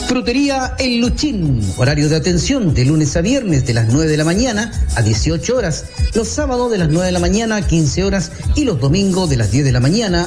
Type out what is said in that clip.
Frutería El Luchín, horario de atención de lunes a viernes de las 9 de la mañana a 18 horas, los sábados de las 9 de la mañana a 15 horas y los domingos de las 10 de la mañana